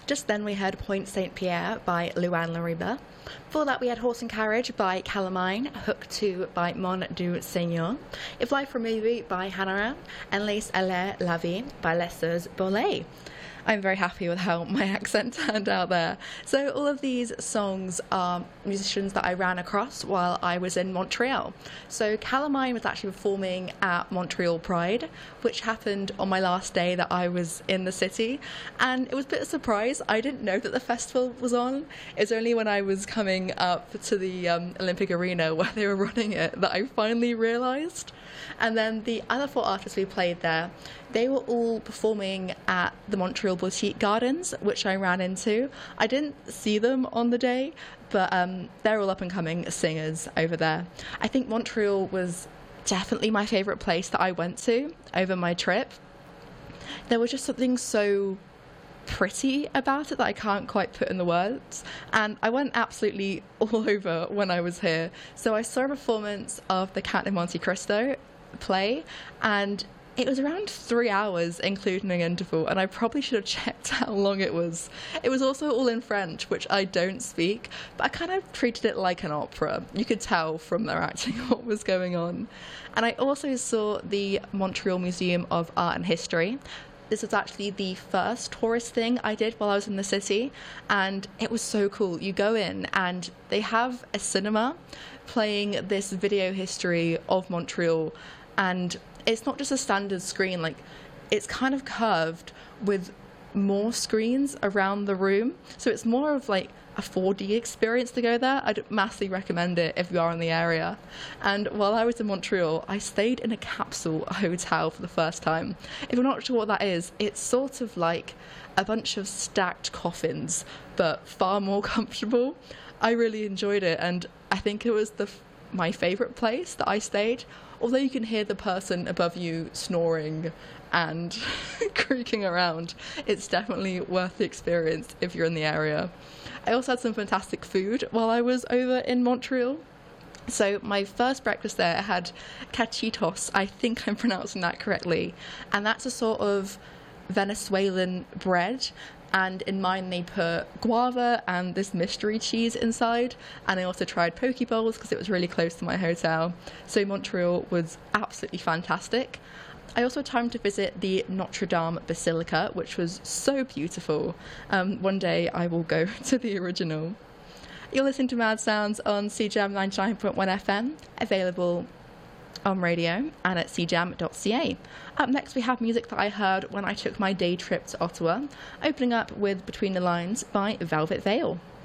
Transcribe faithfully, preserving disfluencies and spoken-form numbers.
Just then we heard Point Saint Pierre by Luan Lariba. Before that we had Horse and Carriage by Calamine, Hook two by Mon du Seigneur, If Life Were a Movie by Hanaran, and Laisse Aller La Vie by Les Sœurs Bollé. I'm very happy with how my accent turned out there. So all of these songs are musicians that I ran across while I was in Montreal. So Calamine was actually performing at Montreal Pride, which happened on my last day that I was in the city. And it was a bit of a surprise. I didn't know that the festival was on. It was only when I was coming up to the um, Olympic Arena where they were running it that I finally realised. And then the other four artists we played there, they were all performing at the Montreal Boutique Gardens, which I ran into. I didn't see them on the day, but um, they're all up-and-coming singers over there. I think Montreal was definitely my favourite place that I went to over my trip. There was just something so pretty about it that I can't quite put in the words, and I went absolutely all over when I was here. So I saw a performance of the Count of Monte Cristo play, and it was around three hours including an interval, and I probably should have checked how long it was. It was also all in French, which I don't speak, but I kind of treated it like an opera. You could tell from their acting what was going on. And I also saw the Montreal Museum of Art and History. This was actually the first tourist thing I did while I was in the city, and it was so cool. You go in and they have a cinema playing this video history of Montreal, and it's not just a standard screen, like it's kind of curved with more screens around the room, so it's more of like a four D experience to go there. I'd massively recommend it if you are in the area. And while I was in Montreal, I stayed in a capsule hotel for the first time. If you're not sure what that is, it's sort of like a bunch of stacked coffins, but far more comfortable. I really enjoyed it, and I think it was the my favourite place that I stayed. Although you can hear the person above you snoring and creaking around, it's definitely worth the experience if you're in the area. I also had some fantastic food while I was over in Montreal. So my first breakfast there had cachitos, I think I'm pronouncing that correctly, and that's a sort of Venezuelan bread, and in mine they put guava and this mystery cheese inside, and I also tried poke bowls because it was really close to my hotel. So Montreal was absolutely fantastic. I also had time to visit the Notre Dame Basilica, which was so beautiful. Um, one day I will go to the original. You're listening to Mad Sounds on C J A M ninety-nine point one F M, available on radio and at c jam dot c a. Up next we have music that I heard when I took my day trip to Ottawa, opening up with Between the Lines by Velvet Veil.